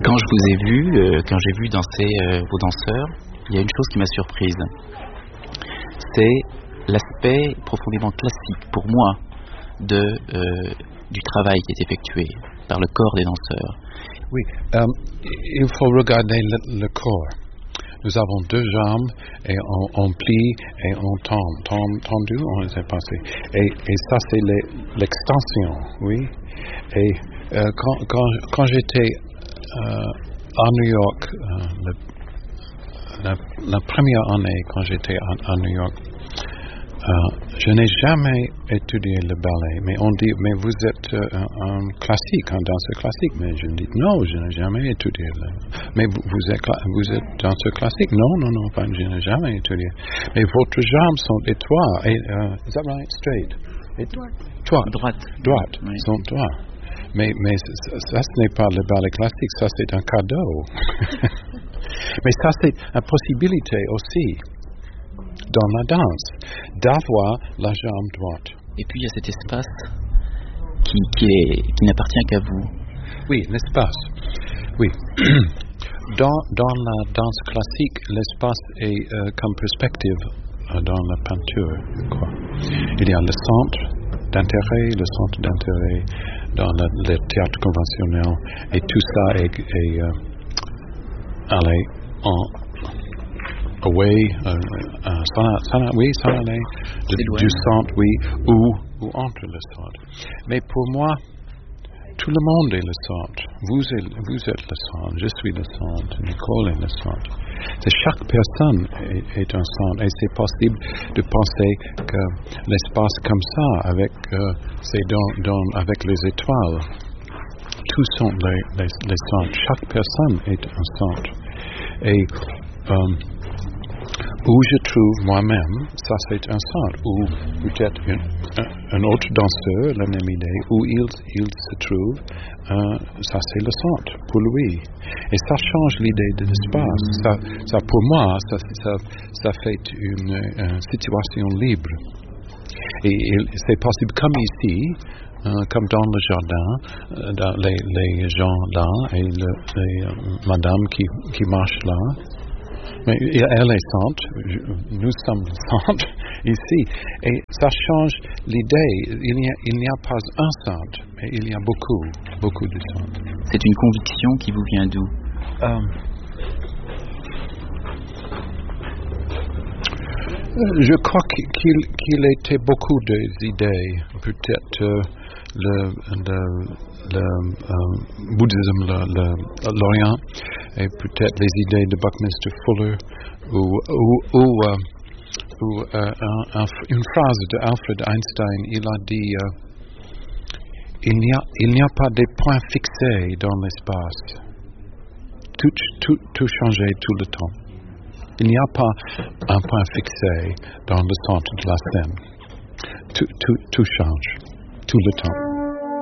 Quand je vous ai vu, quand j'ai vu danser vos danseurs, il y a une chose qui m'a surprise. C'est l'aspect profondément classique, pour moi, du travail qui est effectué par le corps des danseurs. Oui, il faut regarder le corps. Nous avons deux jambes et on plie et on tendu, on s'est passé. Et ça c'est l'extension, oui. Et quand j'étais à New York, la première année quand j'étais à New York, je n'ai jamais étudié le ballet, mais on dit, mais vous êtes un classique, un danseur classique. Mais je dis, non, je n'ai jamais étudié. Mais vous êtes danseur classique? Non, je n'ai jamais étudié. Mais votre jambes sont étroites. Is that right? Straight? Droite. Oui. Sont droites. Mais ça, ce n'est pas le ballet classique, ça c'est un cadeau. Mais ça c'est une possibilité aussi dans la danse, d'avoir la jambe droite. Et puis il y a cet espace qui n'appartient qu'à vous. Oui, l'espace. Oui. Dans la danse classique, l'espace est comme perspective dans la peinture, je crois. Il y a le centre d'intérêt dans le théâtre conventionnel, et tout ça est allé away, s'en aller du centre, oui, ou entre le centre. Mais pour moi, tout le monde est le centre. Vous êtes le centre, je suis le centre, Nicole est le centre. Chaque personne est un centre, et c'est possible de penser que l'espace comme ça, avec avec les étoiles, tous sont les centres. Chaque personne est un centre. Et où je trouve moi-même, ça c'est un centre, où peut-être un autre danseur, la même idée, où il se trouve, ça c'est le centre pour lui. Et ça change l'idée de l'espace. Ça pour moi, ça fait une situation libre. Et c'est possible comme ici, comme dans le jardin, les gens là et les madames qui marchent là. Mais elle est centre, nous sommes centre ici, et ça change l'idée. Il n'y a pas un centre, mais il y a beaucoup de centres. C'est une conviction qui vous vient d'où? Je crois qu'il était beaucoup d'idées, peut-être le bouddhisme, l'Orient, et peut-être les idées de Buckminster Fuller, ou une phrase de Alfred Einstein. Il a dit il n'y a pas de points fixés dans l'espace. Tout change tout le temps. Il n'y a pas un point fixé dans le centre de la scène. Tout change tout le temps.